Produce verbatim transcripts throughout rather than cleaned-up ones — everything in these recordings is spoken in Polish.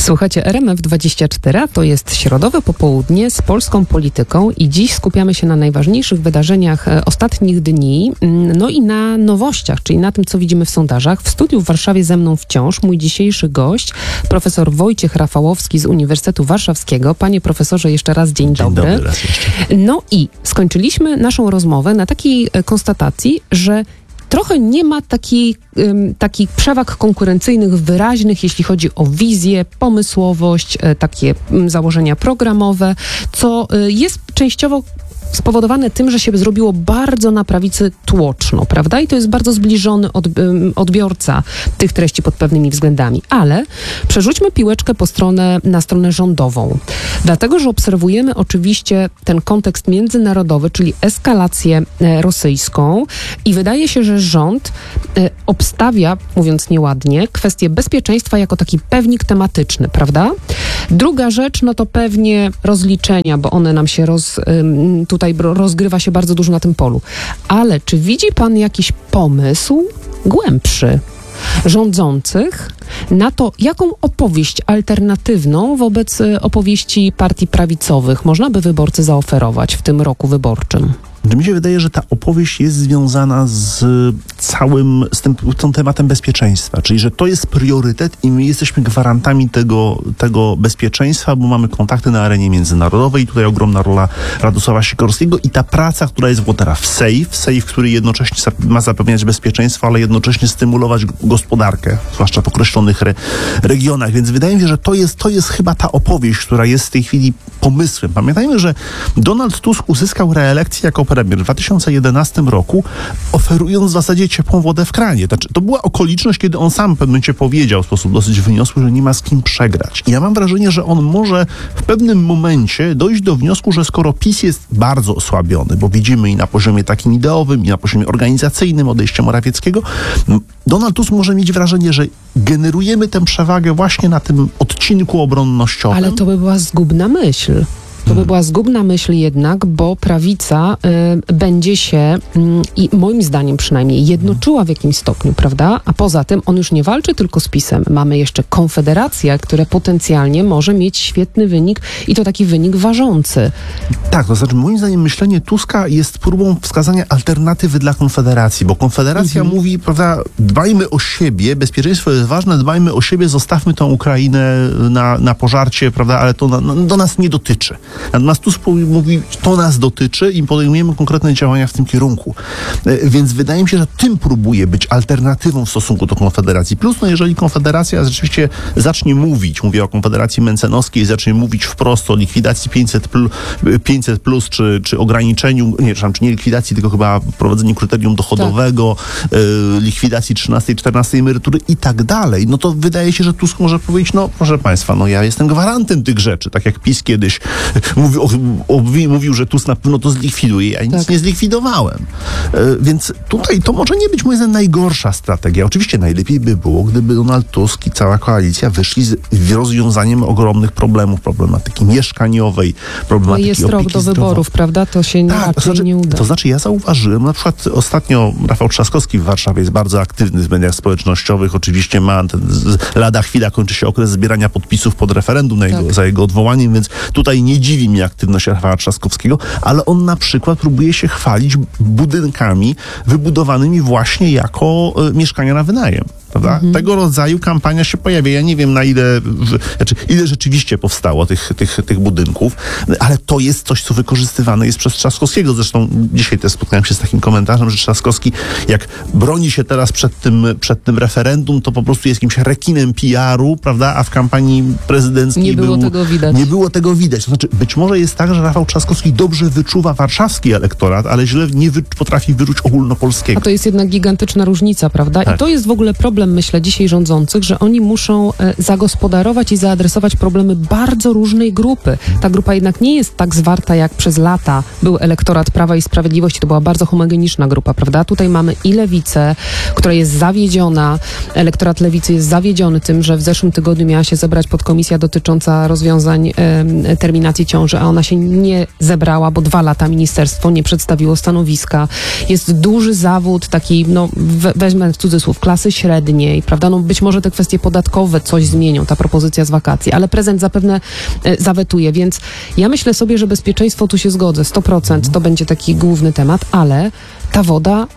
Słuchajcie, R M F dwadzieścia cztery to jest środowe popołudnie z polską polityką i dziś skupiamy się na najważniejszych wydarzeniach ostatnich dni, no i na nowościach, czyli na tym, co widzimy w sondażach. W studiu w Warszawie ze mną wciąż mój dzisiejszy gość, profesor Wojciech Rafałowski z Uniwersytetu Warszawskiego. Panie profesorze, jeszcze raz dzień, dzień dobry. dobry raz jeszcze. No i skończyliśmy naszą rozmowę na takiej konstatacji, że trochę nie ma takiej, um, takich przewag konkurencyjnych wyraźnych, jeśli chodzi o wizję, pomysłowość, e, takie um, założenia programowe, co e, jest częściowo spowodowane tym, że się zrobiło bardzo na prawicy tłoczno, prawda? I to jest bardzo zbliżony od, um, odbiorca tych treści pod pewnymi względami. Ale przerzućmy piłeczkę po stronę, na stronę rządową. Dlatego, że obserwujemy oczywiście ten kontekst międzynarodowy, czyli eskalację e, rosyjską i wydaje się, że rząd e, obstawia, mówiąc nieładnie, kwestię bezpieczeństwa jako taki pewnik tematyczny, prawda? Druga rzecz, no to pewnie rozliczenia, bo one nam się roz, ym, tutaj rozgrywa się bardzo dużo na tym polu. Ale czy widzi pan jakiś pomysł głębszy rządzących na to, jaką opowieść alternatywną wobec opowieści partii prawicowych można by wyborcy zaoferować w tym roku wyborczym? Mi się wydaje, że ta opowieść jest związana z całym, z tym, tym tematem bezpieczeństwa, czyli że to jest priorytet i my jesteśmy gwarantami tego, tego bezpieczeństwa, bo mamy kontakty na arenie międzynarodowej i tutaj ogromna rola Radosława Sikorskiego i ta praca, która jest włodarza w SAFE, SAFE, który jednocześnie ma zapewniać bezpieczeństwo, ale jednocześnie stymulować gospodarkę, zwłaszcza w określonych re, regionach, więc wydaje mi się, że to jest, to jest chyba ta opowieść, która jest w tej chwili pomysłem. Pamiętajmy, że Donald Tusk uzyskał reelekcję jako premier w dwa tysiące jedenastym roku, oferując w zasadzie ciepłą wodę w kranie. Znaczy, to była okoliczność, kiedy on sam w pewnym momencie powiedział w sposób dosyć wyniosły, że nie ma z kim przegrać. I ja mam wrażenie, że on może w pewnym momencie dojść do wniosku, że skoro PiS jest bardzo osłabiony, bo widzimy i na poziomie takim ideowym, i na poziomie organizacyjnym odejście Morawieckiego, Donald Tusk może mieć wrażenie, że generujemy tę przewagę właśnie na tym odcinku obronnościowym. Ale to by była zgubna myśl. To by była zgubna myśl jednak, bo prawica y, będzie się y, i moim zdaniem przynajmniej jednoczyła w jakimś stopniu, prawda? A poza tym on już nie walczy tylko z PiS-em. Mamy jeszcze Konfederację, która potencjalnie może mieć świetny wynik i to taki wynik ważący. Tak, to znaczy moim zdaniem myślenie Tuska jest próbą wskazania alternatywy dla Konfederacji, bo Konfederacja mhm. mówi, prawda, dbajmy o siebie, bezpieczeństwo jest ważne, dbajmy o siebie, zostawmy tą Ukrainę na, na pożarcie, prawda, ale to na, no, do nas nie dotyczy. Natomiast Tusk mówi, to nas dotyczy i podejmujemy konkretne działania w tym kierunku. Więc wydaje mi się, że tym próbuje być alternatywą w stosunku do Konfederacji. Plus, no jeżeli Konfederacja rzeczywiście zacznie mówić, mówię o Konfederacji Mencenowskiej, zacznie mówić wprost o likwidacji pięćset plus, czy, czy ograniczeniu, nie, czy nie likwidacji, tylko chyba wprowadzeniu kryterium dochodowego, tak. y, likwidacji trzynastej, czternastej emerytury i tak dalej, no to wydaje się, że Tusk może powiedzieć, no proszę państwa, no ja jestem gwarantem tych rzeczy, tak jak PiS kiedyś Mówił, o, o, mówił, że Tusk na pewno to zlikwiduje. Ja nic tak. nie zlikwidowałem. E, więc tutaj to może nie być, moim zdaniem, najgorsza strategia. Oczywiście najlepiej by było, gdyby Donald Tusk i cała koalicja wyszli z rozwiązaniem ogromnych problemów, problematyki mieszkaniowej, problematyki no jest opieki rok do wyborów, prawda? To się tak, raczej to znaczy, nie uda. To znaczy ja zauważyłem, na przykład ostatnio Rafał Trzaskowski w Warszawie jest bardzo aktywny w mediach społecznościowych. Oczywiście ma ten, lada chwila kończy się okres zbierania podpisów pod referendum na jego, tak. za jego odwołaniem, więc tutaj nie dziwi mnie aktywność Rafała Trzaskowskiego, ale on na przykład próbuje się chwalić budynkami wybudowanymi właśnie jako y, mieszkania na wynajem. Prawda? Mhm. Tego rodzaju kampania się pojawia. Ja nie wiem, na ile, w, znaczy, ile rzeczywiście powstało tych, tych, tych budynków, ale to jest coś, co wykorzystywane jest przez Trzaskowskiego. Zresztą dzisiaj też spotkałem się z takim komentarzem, że Trzaskowski, jak broni się teraz przed tym, przed tym referendum, to po prostu jest jakimś rekinem P R u, prawda? A w kampanii prezydenckiej nie było był, tego widać. Nie było tego widać. To znaczy, być może jest tak, że Rafał Trzaskowski dobrze wyczuwa warszawski elektorat, ale źle nie wy, potrafi wyczuć ogólnopolskiego. A to jest jednak gigantyczna różnica, prawda? Tak. I to jest w ogóle problem, myślę, dzisiaj rządzących, że oni muszą e, zagospodarować i zaadresować problemy bardzo różnej grupy. Ta grupa jednak nie jest tak zwarta, jak przez lata był elektorat Prawa i Sprawiedliwości. To była bardzo homogeniczna grupa, prawda? Tutaj mamy i lewicę, która jest zawiedziona. Elektorat lewicy jest zawiedziony tym, że w zeszłym tygodniu miała się zebrać podkomisja dotycząca rozwiązań e, terminacji ciąży, a ona się nie zebrała, bo dwa lata ministerstwo nie przedstawiło stanowiska. Jest duży zawód, taki, no we, weźmę w cudzysłów, klasy średniej, wygodniej, prawda? No być może te kwestie podatkowe coś zmienią, ta propozycja z wakacji, ale prezydent zapewne e, zawetuje, więc ja myślę sobie, że bezpieczeństwo, tu się zgodzę, sto procent to będzie taki główny temat, ale ta woda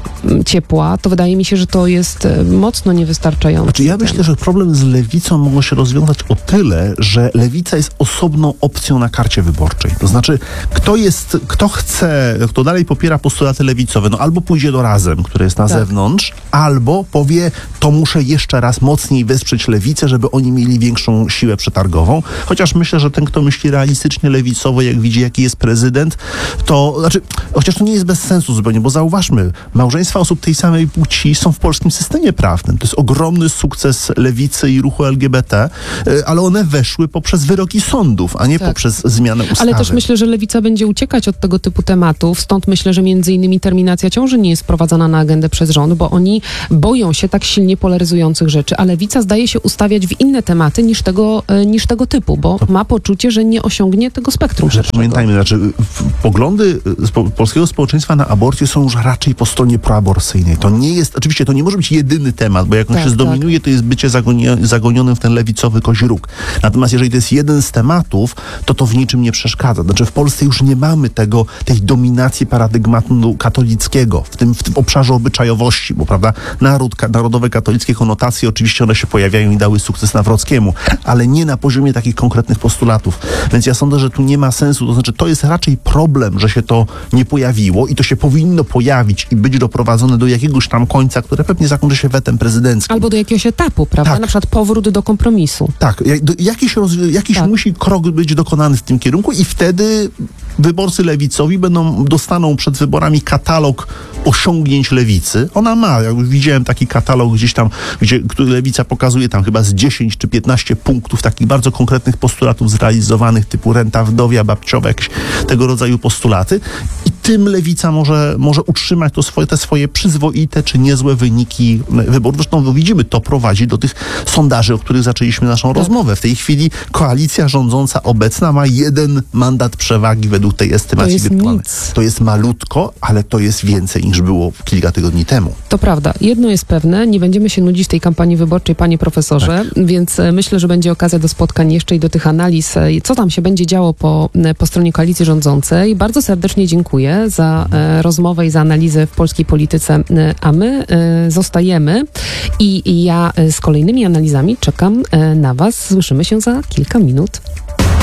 ciepła, to wydaje mi się, że to jest mocno niewystarczające. Znaczy ja myślę, że problem z lewicą może się rozwiązać o tyle, że lewica jest osobną opcją na karcie wyborczej. To znaczy, kto jest, kto chce, kto dalej popiera postulaty lewicowe, no albo pójdzie do Razem, które jest na tak. zewnątrz, albo powie, to muszę jeszcze raz mocniej wesprzeć lewicę, żeby oni mieli większą siłę przetargową. Chociaż myślę, że ten, kto myśli realistycznie lewicowo, jak widzi, jaki jest prezydent, to, znaczy, chociaż to nie jest bez sensu zupełnie, bo zauważmy, małżeństwa osób tej samej płci są w polskim systemie prawnym. To jest ogromny sukces lewicy i ruchu L G B T, ale one weszły poprzez wyroki sądów, a nie tak. poprzez zmianę ustawy. Ale też myślę, że lewica będzie uciekać od tego typu tematów, stąd myślę, że między innymi terminacja ciąży nie jest wprowadzana na agendę przez rząd, bo oni boją się tak silnie polaryzujących rzeczy, a lewica zdaje się ustawiać w inne tematy niż tego, niż tego typu, bo to ma poczucie, że nie osiągnie tego spektrum szerszego. Pamiętajmy, znaczy poglądy spo, polskiego społeczeństwa na aborcję są już raczej po stronie proaborcyjnej. To nie jest, oczywiście to nie może być jedyny temat, bo jak on tak, się zdominuje, tak. to jest bycie zagonia, zagonionym w ten lewicowy kozi róg. Natomiast jeżeli to jest jeden z tematów, to to w niczym nie przeszkadza. Znaczy w Polsce już nie mamy tego, tej dominacji paradygmatu katolickiego w tym, w tym obszarze obyczajowości, bo prawda, naród, ka, narodowe katolickie konotacje, oczywiście one się pojawiają i dały sukces Nawrockiemu, ale nie na poziomie takich konkretnych postulatów. Więc ja sądzę, że tu nie ma sensu, to znaczy to jest raczej problem, że się to nie pojawiło i to się powinno pojawić i być doprowadzone do jakiegoś tam końca, które pewnie zakończy się wetem prezydenckim. Albo do jakiegoś etapu, prawda? Tak. Na przykład powrót do kompromisu. Tak, jakiś, roz, jakiś tak. musi krok być dokonany w tym kierunku i wtedy wyborcy lewicowi będą, dostaną przed wyborami katalog osiągnięć lewicy. Ona ma, jak już widziałem taki katalog gdzieś tam, gdzie który lewica pokazuje tam chyba z dziesięć czy piętnaście punktów takich bardzo konkretnych postulatów zrealizowanych, typu renta wdowia, babciowa, jakieś tego rodzaju postulaty. I tym lewica może, może utrzymać to swoje, te swoje przyzwoite czy niezłe wyniki wyborów. Zresztą widzimy, to prowadzi do tych sondaży, o których zaczęliśmy naszą tak. rozmowę. W tej chwili koalicja rządząca obecna ma jeden mandat przewagi według tej estymacji wirtualnej. To jest malutko, ale to jest więcej niż było kilka tygodni temu. To prawda. Jedno jest pewne, nie będziemy się nudzić w tej kampanii wyborczej, panie profesorze, tak. więc myślę, że będzie okazja do spotkań jeszcze i do tych analiz, co tam się będzie działo po, po stronie koalicji rządzącej. Bardzo serdecznie dziękuję za e, rozmowę i za analizę w polskiej polityce, e, a my e, zostajemy i, i ja e, z kolejnymi analizami czekam e, na was. Słyszymy się za kilka minut.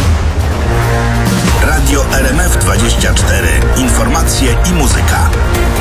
Radio R M F dwadzieścia cztery. Informacje i muzyka.